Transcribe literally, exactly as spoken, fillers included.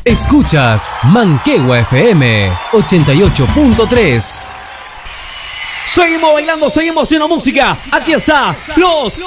Escuchas Manquehue F M ochenta y ocho punto tres. Seguimos bailando, seguimos haciendo música. Aquí está los